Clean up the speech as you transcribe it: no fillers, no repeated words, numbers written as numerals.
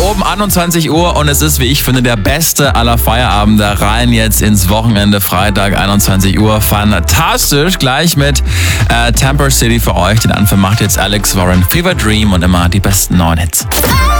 oben, 21 Uhr und es ist, wie ich finde, der beste aller Feierabende. Rein jetzt ins Wochenende, Freitag, 21 Uhr. Fantastisch, gleich mit Temper City für euch. Den Anfang macht jetzt Alex Warren, Fever Dream und immer die besten neuen Hits.